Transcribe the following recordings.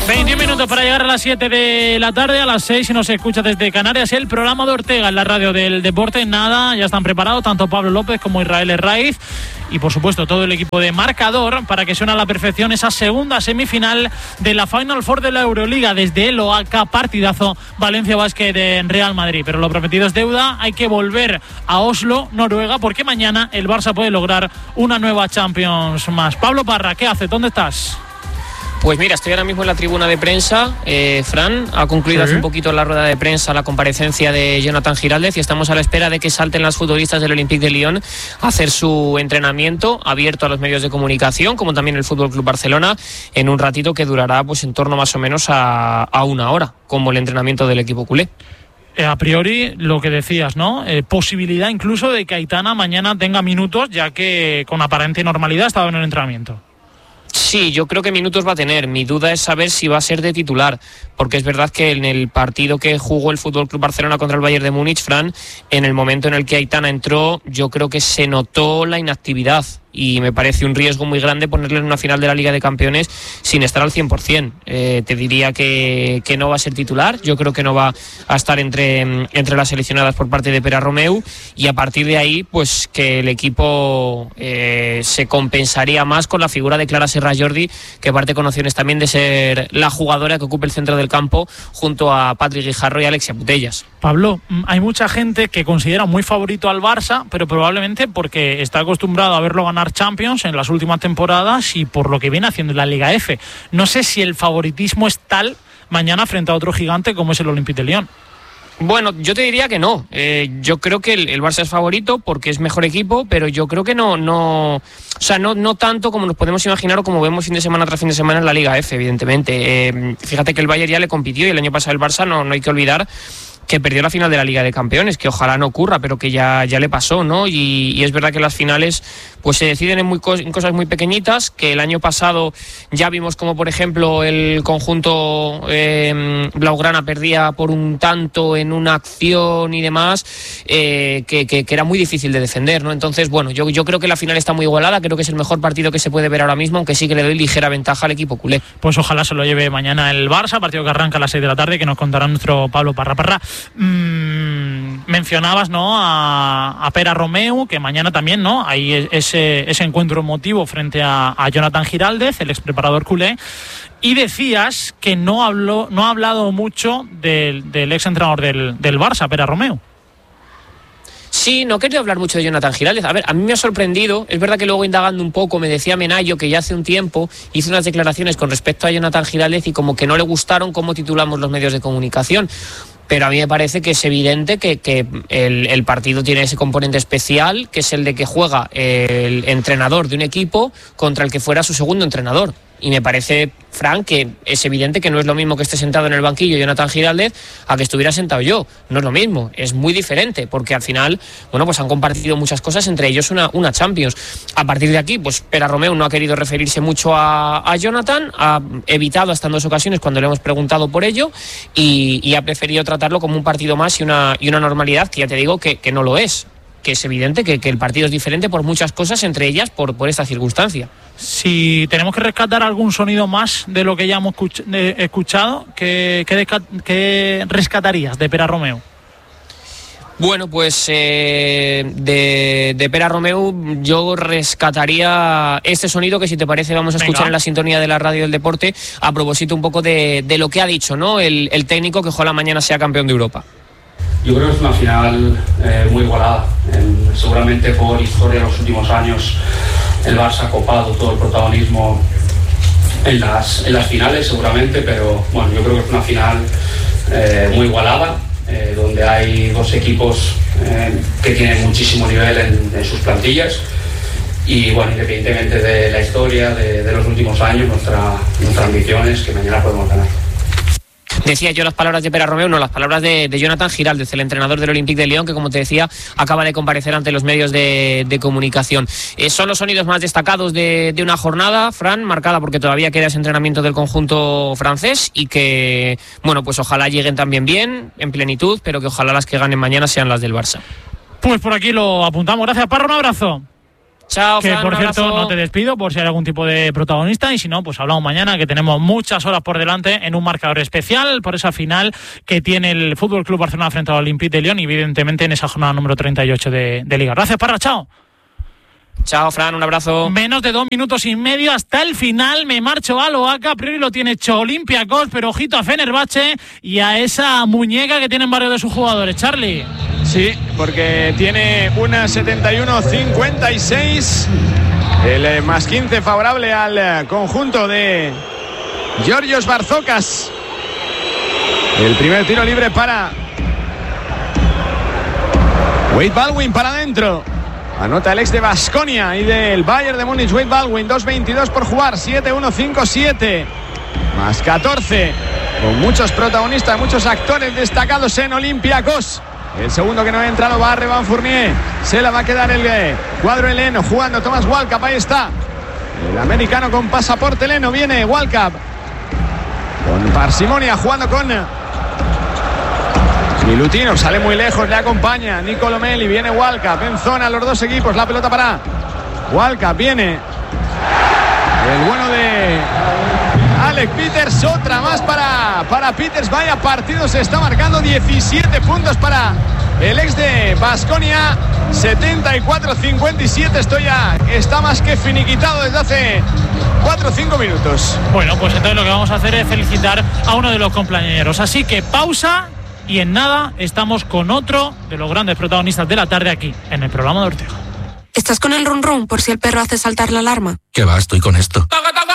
21 minutos para llegar a las 7 de la tarde, a las 6 si nos escucha desde Canarias, el programa de Ortega en la radio del deporte. Nada, ya están preparados tanto Pablo López como Israel Herraiz y por supuesto todo el equipo de Marcador para que suene a la perfección esa segunda semifinal de la Final Four de la Euroliga desde el OACA, partidazo Valencia Basket en Real Madrid. Pero lo prometido es deuda, hay que volver a Oslo, Noruega, porque mañana el Barça puede lograr una nueva Champions más. Pablo Parra, ¿qué hace? ¿Dónde estás? Pues mira, estoy ahora mismo en la tribuna de prensa. Fran, ha concluido hace un poquito la rueda de prensa la comparecencia de Jonathan Giraldez y estamos a la espera de que salten las futbolistas del Olympique de Lyon a hacer su entrenamiento abierto a los medios de comunicación, como también el Fútbol Club Barcelona, en un ratito que durará pues en torno más o menos a una hora, como el entrenamiento del equipo culé. A priori, lo que decías, ¿no? Posibilidad incluso de que Aitana mañana tenga minutos, ya que con aparente normalidad estaba en el entrenamiento. Sí, yo creo que minutos va a tener. Mi duda es saber si va a ser de titular, porque es verdad que en el partido que jugó el Fútbol Club Barcelona contra el Bayern de Múnich, Fran, en el momento en el que Aitana entró, yo creo que se notó la inactividad y me parece un riesgo muy grande ponerle en una final de la Liga de Campeones sin estar al 100%. Te diría que no va a ser titular, yo creo que no va a estar entre las seleccionadas por parte de Pere Romeu y a partir de ahí pues que el equipo se compensaría más con la figura de Clara Serra Jordi, que parte con opciones también de ser la jugadora que ocupe el centro del campo junto a Patrick Guijarro y Alexia Putellas. Pablo, hay mucha gente que considera muy favorito al Barça, pero probablemente porque está acostumbrado a verlo ganar Champions en las últimas temporadas y por lo que viene haciendo en la Liga F. No sé si el favoritismo es tal mañana frente a otro gigante como es el Olympique de Lyon. Bueno, yo te diría que no. Yo creo que el Barça es favorito porque es mejor equipo, pero yo creo que no tanto como nos podemos imaginar o como vemos fin de semana tras fin de semana en la Liga F, evidentemente. Fíjate que el Bayern ya le compitió y el año pasado el Barça no hay que olvidar que perdió la final de la Liga de Campeones, que ojalá no ocurra, pero que ya le pasó, ¿no? Y es verdad que las finales pues se deciden en cosas muy pequeñitas, que el año pasado ya vimos como, por ejemplo, el conjunto blaugrana perdía por un tanto en una acción y demás, que era muy difícil de defender, ¿no? Entonces, bueno, yo creo que la final está muy igualada, creo que es el mejor partido que se puede ver ahora mismo, aunque sí que le doy ligera ventaja al equipo culé. Pues ojalá se lo lleve mañana el Barça, partido que arranca a las 6 de la tarde, que nos contará nuestro Pablo Parra. Mencionabas, ¿no?, a Pere Romeu, que mañana también, ¿no?, hay ese encuentro emotivo frente a Jonathan Giraldez, el ex preparador culé, y decías que no ha hablado mucho del ex entrenador del Barça, Pere Romeu. Sí, no quería hablar mucho de Jonathan Giraldez. A ver, a mí me ha sorprendido, es verdad que luego indagando un poco me decía Menayo que ya hace un tiempo hizo unas declaraciones con respecto a Jonathan Giraldez y como que no le gustaron cómo titulamos los medios de comunicación. Pero a mí me parece que es evidente que el partido tiene ese componente especial, que es el de que juega el entrenador de un equipo contra el que fuera su segundo entrenador. Y me parece, Fran, que es evidente que no es lo mismo que esté sentado en el banquillo Jonathan Giraldez a que estuviera sentado yo. No es lo mismo, es muy diferente, porque al final, bueno, pues han compartido muchas cosas, entre ellos una Champions. A partir de aquí, pues Pere Romeu no ha querido referirse mucho a Jonathan, ha evitado hasta en 2 ocasiones cuando le hemos preguntado por ello y ha preferido tratarlo como un partido más y una normalidad que ya te digo que no lo es. Que es evidente que el partido es diferente por muchas cosas, entre ellas por esta circunstancia. Si tenemos que rescatar algún sonido más de lo que ya hemos escuchado, ¿qué rescatarías de Pere Romeu? Bueno, pues de Pere Romeu yo rescataría este sonido que, si te parece, vamos a escuchar en la sintonía de la radio del deporte, a propósito un poco de lo que ha dicho, ¿no?, el técnico, que ojalá mañana sea campeón de Europa. Yo creo que es una final muy igualada. Seguramente por historia de los últimos años el Barça ha copado todo el protagonismo en las finales seguramente, pero bueno, yo creo que es una final muy igualada, donde hay 2 equipos que tienen muchísimo nivel en sus plantillas y bueno, independientemente de la historia de los últimos años, nuestra ambición es que mañana podemos ganar. Decía yo las palabras de Pere Romeu, no, las palabras de Jonathan Giraldez, el entrenador del Olympique de Lyon, que, como te decía, acaba de comparecer ante los medios de comunicación. Son los sonidos más destacados de una jornada, Fran, marcada porque todavía queda ese entrenamiento del conjunto francés y que, bueno, pues ojalá lleguen también bien, en plenitud, pero que ojalá las que ganen mañana sean las del Barça. Pues por aquí lo apuntamos. Gracias, Parra, un abrazo. Chao, que Fran, por un cierto abrazo. no te despido por si hay algún tipo de protagonista, y si no, pues hablamos mañana, que tenemos muchas horas por delante en un marcador especial por esa final que tiene el FC Barcelona frente al Olympique de Lyon, y evidentemente en esa jornada número 38 de Liga. Gracias, Parra, chao. Chao, Fran, un abrazo. Menos de 2 minutos y medio hasta el final. Me marcho a Loaca. A priori lo tiene hecho Olympiacos, pero ojito a Fenerbahce y a esa muñeca que tienen varios de sus jugadores. Charlie. Sí, porque tiene una 71-56. El más 15 favorable al conjunto de Georgios Barzocas. El primer tiro libre para Wade Baldwin, para adentro. Anota el ex de Baskonia y del Bayern de Múnich, Wade Baldwin. 2:22 por jugar, 7-1-5-7 más 14, con muchos protagonistas, muchos actores destacados en Olympiacos. El segundo que no entra lo barre Van Fournier. Se la va a quedar el cuadro heleno, jugando Thomas Walkup. Ahí está el americano con pasaporte heleno. Viene Walkup con parsimonia, jugando con Milutinov, sale muy lejos, le acompaña Nicolo Melli. Viene Walkup en zona, los dos equipos. La pelota para Walkup. Viene el bueno de Alec Peters. Otra más para Peters. Vaya partido se está marcando. 17 puntos para el ex de Baskonia. 74-57. Esto ya está más que finiquitado desde hace 4 o 5 minutos. Bueno, pues entonces lo que vamos a hacer es felicitar a uno de los compañeros. Así que pausa. Y en nada estamos con otro de los grandes protagonistas de la tarde aquí, en el programa de Ortega. ¿Estás con el run run por si el perro hace saltar la alarma? ¿Qué va? Estoy con esto.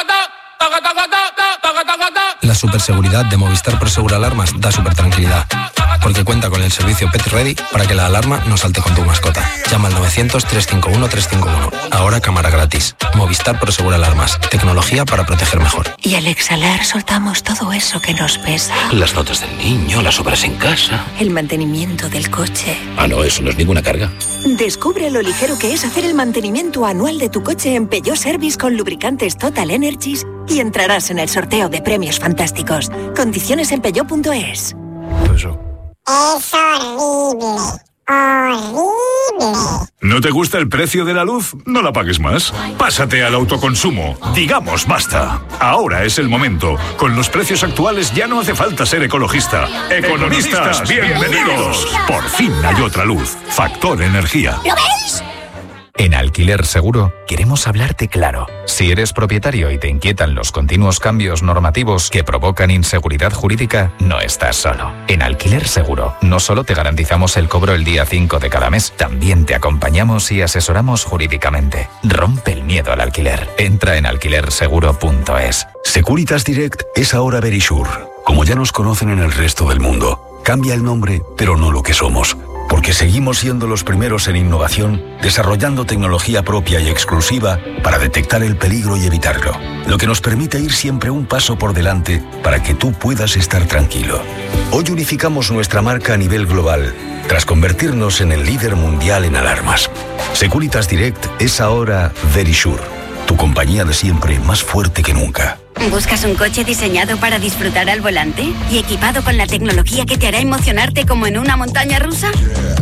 La superseguridad de Movistar Prosegur Alarmas da super tranquilidad, porque cuenta con el servicio Pet Ready para que la alarma no salte con tu mascota. Llama al 900-351-351. Ahora cámara gratis. Movistar Prosegur Alarmas. Tecnología para proteger mejor. Y al exhalar soltamos todo eso que nos pesa. Las notas del niño, las obras en casa. El mantenimiento del coche. Ah, no, eso no es ninguna carga. Descubre lo ligero que es hacer el mantenimiento anual de tu coche en Peugeot Service con lubricantes Total Energies y entrarás en el sorteo de premios fantásticos. Condiciones en peugeot.es. Eso. Es horrible. Horrible. ¿No te gusta el precio de la luz? No la pagues más. Pásate al autoconsumo. Digamos basta. Ahora es el momento. Con los precios actuales ya no hace falta ser ecologista. Economistas, bienvenidos. Por fin hay otra luz. Factor Energía. ¿Lo veis? En Alquiler Seguro queremos hablarte claro. Si eres propietario y te inquietan los continuos cambios normativos que provocan inseguridad jurídica, no estás solo. En Alquiler Seguro no solo te garantizamos el cobro el día 5 de cada mes, también te acompañamos y asesoramos jurídicamente. Rompe el miedo al alquiler. Entra en alquilerseguro.es. Securitas Direct es ahora Verisure. Como ya nos conocen en el resto del mundo, cambia el nombre, pero no lo que somos. Porque seguimos siendo los primeros en innovación, desarrollando tecnología propia y exclusiva para detectar el peligro y evitarlo. Lo que nos permite ir siempre un paso por delante para que tú puedas estar tranquilo. Hoy unificamos nuestra marca a nivel global, tras convertirnos en el líder mundial en alarmas. Securitas Direct es ahora Verisure, tu compañía de siempre más fuerte que nunca. ¿Buscas un coche diseñado para disfrutar al volante y equipado con la tecnología que te hará emocionarte como en una montaña rusa?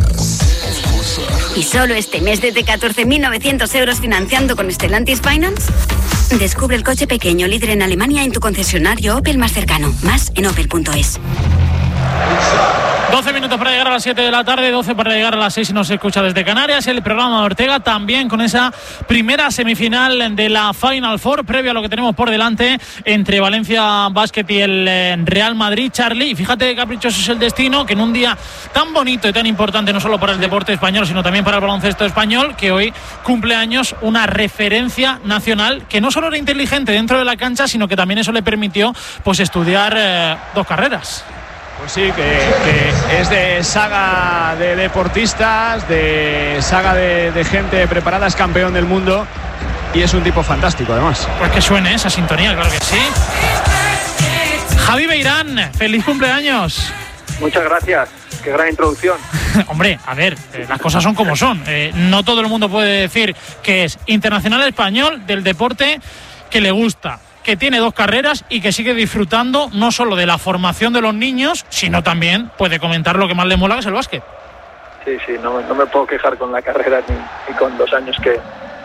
¿Y solo este mes desde 14.900 euros financiando con Stellantis Finance? Descubre el coche pequeño líder en Alemania en tu concesionario Opel más cercano. Más en opel.es. 12 minutos para llegar a las 7 de la tarde, 12 para llegar a las 6 si nos escucha desde Canarias. El programa de Ortega también con esa primera semifinal de la Final Four, previo a lo que tenemos por delante entre Valencia Basket y el Real Madrid, Charlie. Y fíjate qué caprichoso es el destino, que en un día tan bonito y tan importante, no solo para el deporte español, sino también para el baloncesto español, que hoy cumple años una referencia nacional que no solo era inteligente dentro de la cancha, sino que también eso le permitió pues estudiar 2 carreras. Pues sí, que es de saga de deportistas, de saga de gente preparada, es campeón del mundo y es un tipo fantástico además. Pues que suene esa sintonía, claro que sí. Javi Beirán, feliz cumpleaños. Muchas gracias, qué gran introducción. Hombre, a ver, las cosas son como son. No todo el mundo puede decir que es internacional español del deporte que le gusta, que tiene 2 carreras y que sigue disfrutando no solo de la formación de los niños, sino también puede comentar lo que más le mola, que es el básquet. Sí, no me puedo quejar con la carrera ni con 2 años que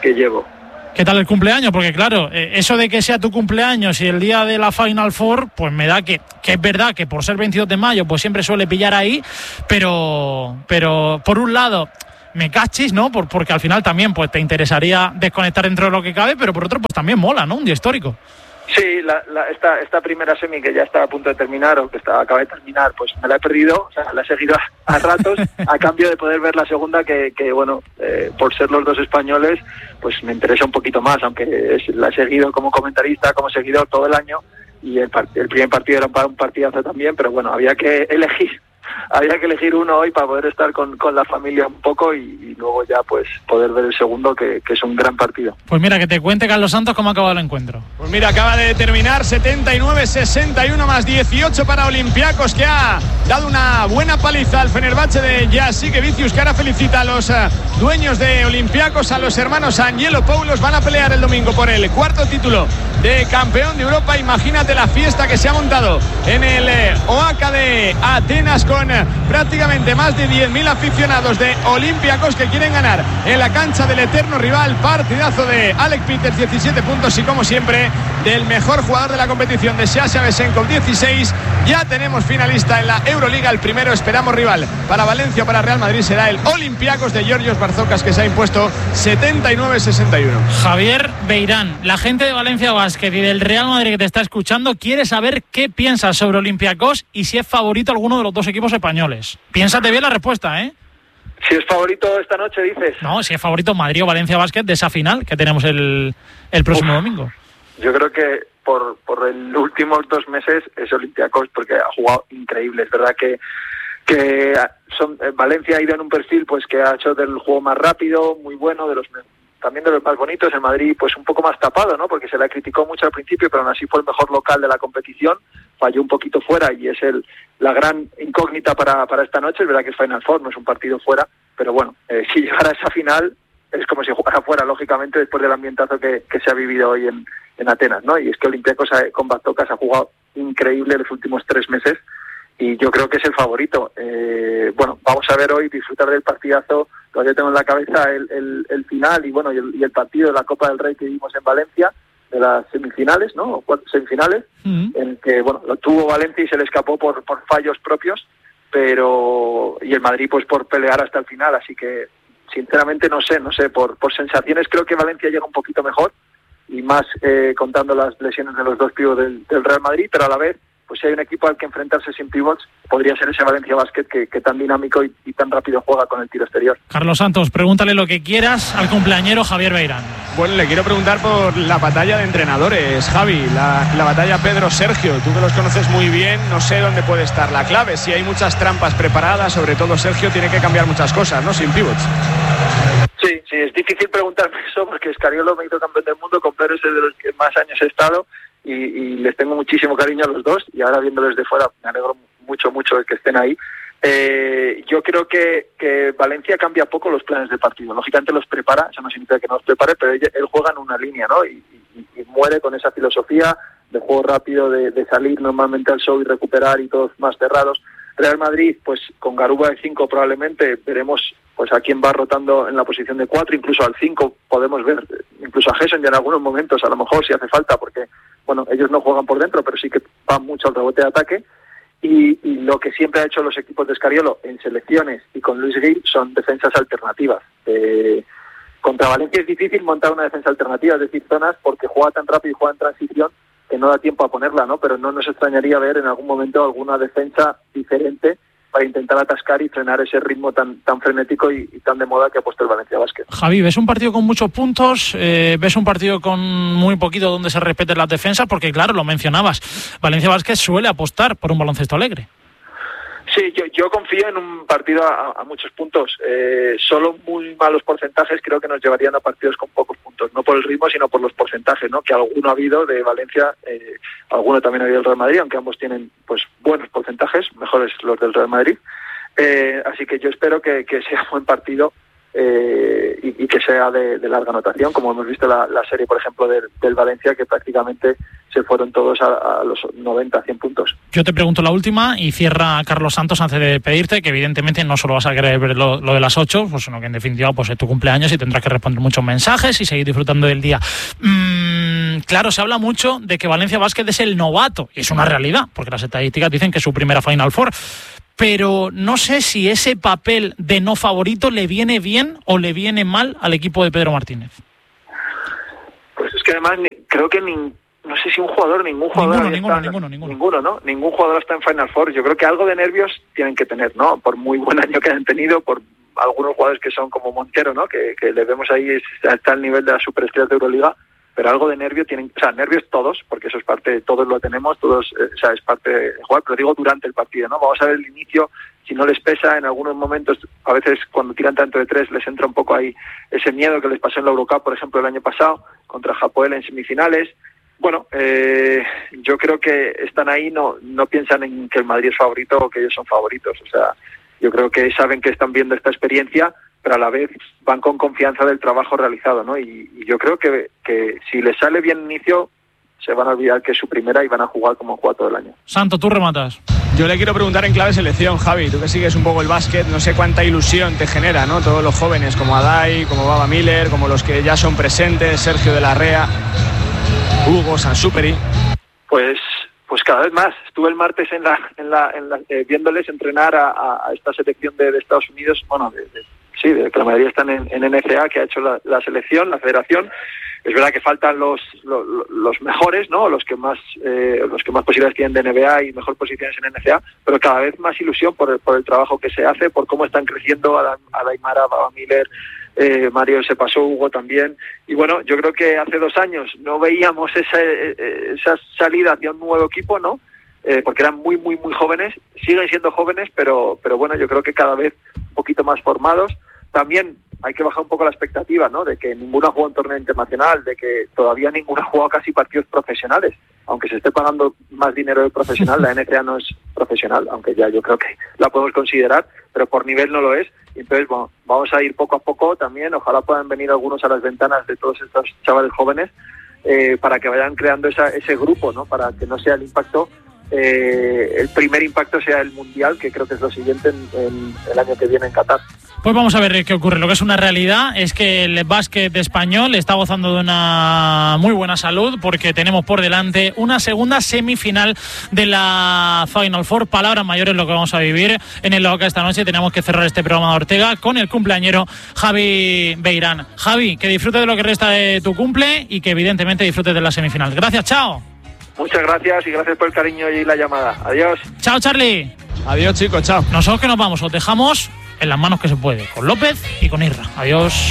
llevo. ¿Qué tal el cumpleaños? Porque claro, eso de que sea tu cumpleaños y el día de la Final Four, pues me da que es verdad que por ser 22 de mayo, pues siempre suele pillar ahí, pero por un lado me cachis, ¿no? Porque al final también pues te interesaría desconectar dentro de lo que cabe, pero por otro pues también mola, ¿no? Un día histórico. Sí, esta primera semi que ya estaba a punto de terminar o que acaba de terminar, pues me la he perdido, o sea, la he seguido a ratos a cambio de poder ver la segunda que bueno, por ser los dos españoles, pues me interesa un poquito más, aunque la he seguido como comentarista, como seguidor todo el año y el primer partido era un partidazo también, pero bueno, había que elegir uno hoy para poder estar con la familia un poco y luego ya pues poder ver el segundo que es un gran partido. Pues mira, que te cuente Carlos Santos cómo ha acabado el encuentro. Pues mira, acaba de terminar 79-61 más 18 para Olympiacos, que ha dado una buena paliza al Fenerbahce de Jasikevičius, que ahora felicita a los dueños de Olympiacos, a los hermanos Angelopoulos. Van a pelear el domingo por el cuarto título de campeón de Europa. Imagínate la fiesta que se ha montado en el Oaca de Atenas, con prácticamente más de 10.000 aficionados de Olympiacos que quieren ganar en la cancha del eterno rival. Partidazo de Alec Peters, 17 puntos, y como siempre del mejor jugador de la competición, de Sasha Vesenkov, 16. Ya tenemos finalista en la Euroliga. El primero, esperamos rival para Valencia o para Real Madrid, será el Olympiacos de Georgios Barzocas, que se ha impuesto 79-61. Javier Beirán, la gente de Valencia Basket y del Real Madrid que te está escuchando quiere saber qué piensas sobre Olympiacos y si es favorito alguno de los dos equipos españoles. Piénsate bien la respuesta, ¿eh? Si es favorito esta noche, dices. No, si es favorito Madrid o Valencia Basket de esa final que tenemos el próximo domingo. Yo creo que por los últimos 2 meses es Olympiacos, porque ha jugado increíble. Es verdad que Valencia ha ido en un perfil pues que ha hecho del juego más rápido, muy bueno, también de los más bonitos. El Madrid pues un poco más tapado, ¿no? Porque se le criticó mucho al principio, pero aún así fue el mejor local de la competición. Falló un poquito fuera y es la gran incógnita para esta noche. Es verdad que es Final Four, no es un partido fuera, pero bueno, si llegara a esa final es como si jugara fuera, lógicamente, después del ambientazo que se ha vivido hoy en Atenas, ¿no? Y es que Olympiacos con Barzocas ha jugado increíble los últimos 3 meses y yo creo que es el favorito. Bueno, vamos a ver hoy, disfrutar del partidazo. Todavía tengo en la cabeza el final y el partido de la Copa del Rey que vimos en Valencia, de las semifinales, ¿no? 4 semifinales, en que, bueno, lo tuvo Valencia y se le escapó por fallos propios, y el Madrid pues por pelear hasta el final. Así que sinceramente no sé, por sensaciones creo que Valencia llega un poquito mejor, y más contando las lesiones de los dos pívos del Real Madrid, pero a la vez pues si hay un equipo al que enfrentarse sin pivots, podría ser ese Valencia Basket que tan dinámico y tan rápido juega con el tiro exterior. Carlos Santos, pregúntale lo que quieras al cumpleañero Javier Beirán. Bueno, le quiero preguntar por la batalla de entrenadores, Javi, la batalla Pedro-Sergio. Tú que los conoces muy bien, no sé dónde puede estar la clave. Si hay muchas trampas preparadas, sobre todo Sergio tiene que cambiar muchas cosas, ¿no? Sin pivots. Sí, es difícil preguntarme eso, porque Scariolo me hizo campeón del mundo, con Pedro es de los que más años he estado, y les tengo muchísimo cariño a los dos, y ahora viéndoles de fuera me alegro mucho de que estén ahí. Yo creo que Valencia cambia poco los planes de partido. Lógicamente los prepara, eso no significa que no los prepare, pero él juega en una línea, ¿no? Y muere con esa filosofía de juego rápido, de salir normalmente al show y recuperar, y todos más cerrados. Real Madrid, pues con Garuba de 5 probablemente veremos pues a quién va rotando en la posición de 4, incluso al 5 podemos ver incluso a Gerson ya en algunos momentos, a lo mejor si hace falta, porque bueno, ellos no juegan por dentro, pero sí que van mucho al rebote de ataque. Y lo que siempre ha hecho los equipos de Scariolo en selecciones y con Luis Gil son defensas alternativas. Contra Valencia es difícil montar una defensa alternativa, es decir, zonas, porque juega tan rápido y juega en transición que no da tiempo a ponerla, ¿no? Pero no nos extrañaría ver en algún momento alguna defensa diferente para intentar atascar y frenar ese ritmo tan frenético y tan de moda que ha puesto el Valencia Basket. Javi, ¿ves un partido con muchos puntos? ¿Ves un partido con muy poquito donde se respeten las defensas? Porque claro, lo mencionabas, Valencia Basket suele apostar por un baloncesto alegre. Sí, yo confío en un partido a muchos puntos. Solo muy malos porcentajes creo que nos llevarían a partidos con pocos puntos, no por el ritmo, sino por los porcentajes, ¿no? Que alguno ha habido de Valencia, alguno también ha habido del Real Madrid, aunque ambos tienen pues buenos porcentajes, mejores los del Real Madrid. Así que yo espero que sea un buen partido, y que sea de larga anotación, como hemos visto la serie, por ejemplo, del Valencia, que prácticamente se fueron todos a los 90, 100 puntos. Yo te pregunto la última y cierra Carlos Santos antes de pedirte, que evidentemente no solo vas a querer ver lo de las 8, pues, sino que en definitiva pues es tu cumpleaños y tendrás que responder muchos mensajes y seguir disfrutando del día. Claro, se habla mucho de que Valencia Basket es el novato, y es una realidad, porque las estadísticas dicen que es su primera Final Four. Pero no sé si ese papel de no favorito le viene bien o le viene mal al equipo de Pedro Martínez. Pues es que además creo que no sé si ningún jugador Ninguno, ¿no? Ningún jugador está en Final Four. Yo creo que algo de nervios tienen que tener, ¿no? Por muy buen año que hayan tenido, por algunos jugadores que son como Montero, ¿no? Que le vemos ahí, está al nivel de las superestrellas de Euroliga, pero algo de nervio tienen, o sea, nervios todos, porque eso es parte, todos lo tenemos, todos, o sea, es parte de jugar, pero digo durante el partido, ¿no? Vamos a ver el inicio, si no les pesa en algunos momentos, a veces cuando tiran tanto de 3 les entra un poco ahí ese miedo que les pasó en la Eurocup, por ejemplo, el año pasado, contra Hapoel en semifinales. Bueno, yo creo que están ahí, no piensan en que el Madrid es favorito o que ellos son favoritos, o sea, yo creo que saben que están viendo esta experiencia, pero a la vez van con confianza del trabajo realizado, ¿no? Y yo creo que si les sale bien el inicio, se van a olvidar que es su primera y van a jugar como juega todo el año. Santo, tú rematas. Yo le quiero preguntar en clave selección, Javi, tú que sigues un poco el básquet, no sé cuánta ilusión te genera, ¿no? Todos los jóvenes, como Adai, como Baba Miller, como los que ya son presentes, Sergio de la Rea, Hugo, Sansuperi. Pues cada vez más. Estuve el martes viéndoles entrenar a esta selección de Estados Unidos, bueno, de que la mayoría están en NCAA, que ha hecho la selección, la federación. Es verdad que faltan los mejores, ¿no? Los que más posibilidades tienen de NBA y mejor posiciones en NCAA, pero cada vez más ilusión por el trabajo que se hace, por cómo están creciendo Adaimara, Baba Miller, Mario se pasó, Hugo también. Y bueno, yo creo que hace 2 años no veíamos esa salida hacia un nuevo equipo, ¿no? Porque eran muy, muy, muy jóvenes, siguen siendo jóvenes, pero bueno, yo creo que cada vez un poquito más formados. También hay que bajar un poco la expectativa, ¿no? De que ninguno ha jugado un torneo internacional, de que todavía ninguno ha jugado casi partidos profesionales. Aunque se esté pagando más dinero de profesional, la NCAA no es profesional, aunque ya yo creo que la podemos considerar, pero por nivel no lo es. Y entonces, bueno, vamos a ir poco a poco también. Ojalá puedan venir algunos a las ventanas de todos estos chavales jóvenes para que vayan creando ese grupo, ¿no? Para que no sea el impacto, el primer impacto sea el mundial, que creo que es lo siguiente en el año que viene en Qatar. Pues vamos a ver qué ocurre. Lo que es una realidad es que el básquet español está gozando de una muy buena salud, porque tenemos por delante una segunda semifinal de la Final Four. Palabras mayores lo que vamos a vivir en el Oca esta noche. Tenemos que cerrar este programa de Ortega con el cumpleañero Javi Beirán. Javi, que disfrutes de lo que resta de tu cumple y que evidentemente disfrutes de la semifinal. Gracias, chao. Muchas gracias y gracias por el cariño y la llamada. Adiós. Chao, Charlie. Adiós, chicos, chao. Nosotros que nos vamos, os dejamos en las manos que se puede, con López y con Irra. Adiós.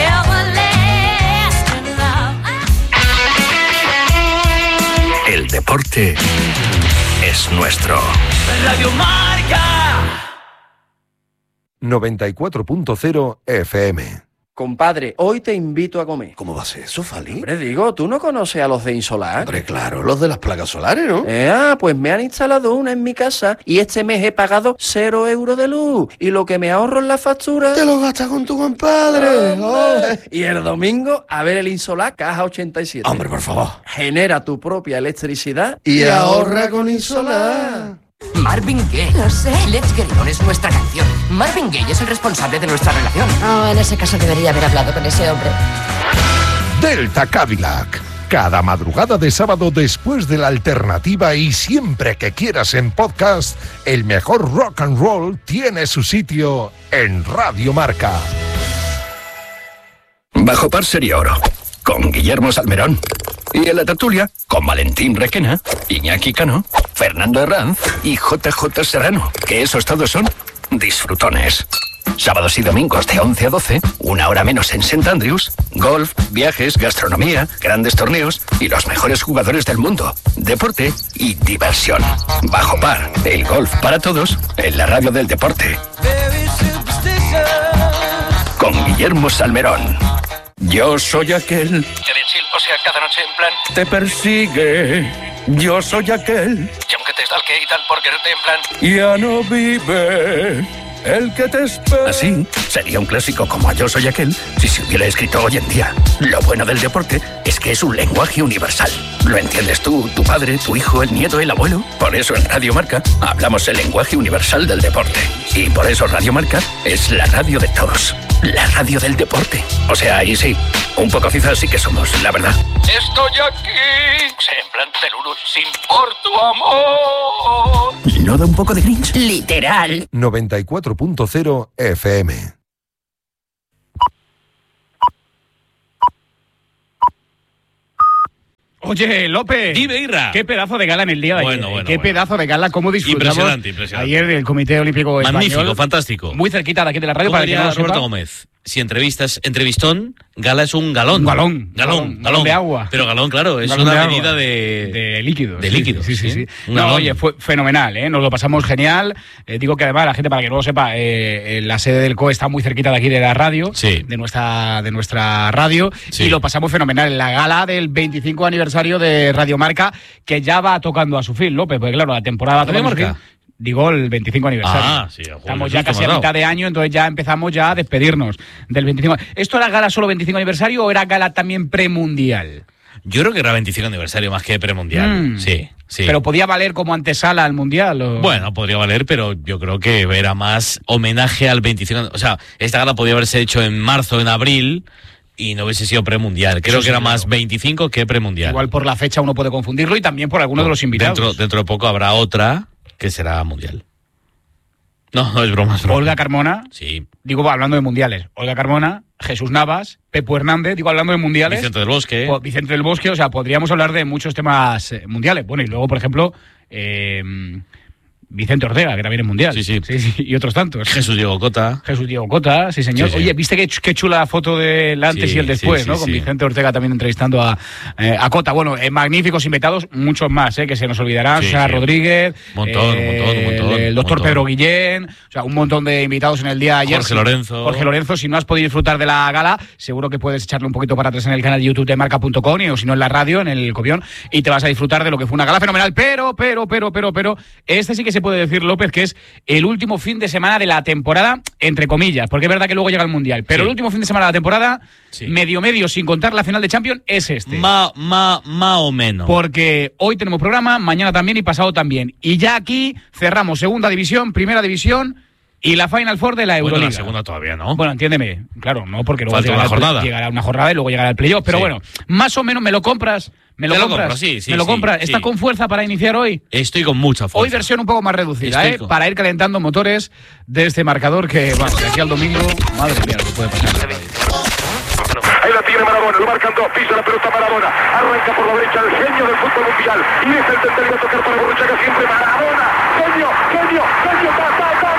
El deporte es nuestro. Radio Marca 94.0 FM. Compadre, hoy te invito a comer. ¿Cómo va a ser eso, Fali? Hombre, digo, ¿tú no conoces a los de Insolar? Hombre, claro, los de las placas solares, ¿no? Pues me han instalado una en mi casa y este mes he pagado 0 euros de luz. Y lo que me ahorro en la factura... ¡Te lo gastas con tu compadre! Y el domingo, a ver el Insolar Caja 87. Hombre, por favor. Genera tu propia electricidad y ahorra con Insolar. Marvin Gaye. Lo sé. Let's Get It On es nuestra canción. Marvin Gaye es el responsable de nuestra relación. En ese caso debería haber hablado con ese hombre. Delta Cadillac. Cada madrugada de sábado después de la alternativa y siempre que quieras en podcast, el mejor rock and roll tiene su sitio en Radio Marca. Bajo Par Serie Oro, con Guillermo Salmerón. Y en la tertulia, con Valentín Requena, Iñaki Cano, Fernando Herranz y JJ Serrano, que esos todos son disfrutones. Sábados y domingos de 11 a 12, 1 hora menos en St. Andrews, golf, viajes, gastronomía, grandes torneos y los mejores jugadores del mundo, deporte y diversión. Bajo Par, el golf para todos en la radio del deporte. Con Guillermo Salmerón. Yo soy aquel... Edensil, o sea, cada noche en plan... Te persigue. Yo soy aquel... Y aunque te stalke y tal por quererte en plan... Ya no vive. el que te espera. Así, sería un clásico como Yo soy aquel si se hubiera escrito hoy en día. Lo bueno del deporte es que es un lenguaje universal. Lo entiendes tú, tu padre, tu hijo, el nieto, el abuelo. Por eso en Radio Marca hablamos el lenguaje universal del deporte. Y por eso Radio Marca es la radio de todos. La radio del deporte. O sea, ahí sí, un poco cizas sí que somos, la verdad. Estoy aquí, semblante Lulu, sin por tu amor. ¿No da un poco de Grinch? Literal. 94.0 FM. Oye, López. Dime, Irra. Qué pedazo de gala en el día de ayer. Bueno, qué pedazo de gala, cómo disfrutamos. Impresionante. Ayer del Comité Olímpico Español. Magnífico, fantástico. Muy cerquita de aquí de la radio. Como Para que diría no lo Roberto sepa. Gómez, si entrevistón, gala es un galón. Un galón de agua. Pero galón, claro, es galón una de agua. medida de líquidos. De líquidos, Sí. Un No, galón. oye, fue fenomenal, ¿eh? Nos lo pasamos genial. Digo que además la gente, para que no lo sepa, la sede del COE está muy cerquita de aquí de la radio, de nuestra radio, y lo pasamos fenomenal en la gala del 25 aniversario de Radio Marca, que ya va tocando a su fin, López, porque claro, la temporada va tocando a su fin. Digo, el 25 aniversario. Estamos ya casi a mitad de año, entonces ya empezamos ya a despedirnos del 25. ¿Esto era gala solo 25 aniversario o era gala también premundial? Yo creo que era 25 aniversario más que premundial. Sí. ¿Pero podía valer como antesala al mundial? ¿O? Bueno, podría valer, pero yo creo que era más homenaje al 25. O sea, esta gala podía haberse hecho en marzo, en abril, y no hubiese sido premundial. Creo que era más 25 que premundial. Igual por la fecha uno puede confundirlo y también por alguno de los invitados. Dentro de poco habrá otra que será mundial. No es broma, es broma. Olga Carmona. Sí. Digo, hablando de mundiales. Olga Carmona, Jesús Navas, Pepo Hernández, digo, hablando de mundiales. Vicente del Bosque. Vicente del Bosque, o sea, podríamos hablar de muchos temas mundiales. Bueno, y luego, por ejemplo, Vicente Ortega, que también es mundial. Sí, y otros tantos. Jesús Diego Cota, sí, señor. Sí. Oye, ¿viste qué chula foto del antes y el después, ¿no? Con Vicente Ortega también entrevistando a Cota. Bueno, magníficos invitados, muchos más, que se nos olvidarán. Sara Rodríguez. Un montón. El doctor Pedro Guillén. O sea, un montón de invitados en el día de ayer. Jorge Lorenzo. Si no has podido disfrutar de la gala, seguro que puedes echarle un poquito para atrás en el canal de YouTube de marca.com o si no en la radio, en el Cobión, y te vas a disfrutar de lo que fue una gala fenomenal. Pero, este sí que se puede decir, López, que es el último fin de semana de la temporada, entre comillas, porque es verdad que luego llega el Mundial, pero el último fin de semana de la temporada, medio, sin contar la final de Champions, es este. Más o menos. Porque hoy tenemos programa, mañana también y pasado también. Y ya aquí cerramos segunda división, primera división y la Final Four de la Euroliga. Bueno, la segunda todavía no. Bueno, entiéndeme, claro, no, porque luego llegará una jornada y luego llegará el playoff, pero bueno, más o menos me lo compras. ¿Me lo compras? Me lo compras. ¿Estás con fuerza para iniciar hoy? Estoy con mucha fuerza. Hoy versión un poco más reducida, para ir calentando motores de este marcador que, bueno, de aquí al domingo, madre mía, lo que puede pasar. Ahí la tiene Maradona, lo marcan dos, pisa la pelota Maradona, arranca por la derecha el genio del fútbol mundial, y es el tercero a tocar para Borruchaga siempre Maradona, genio, ta,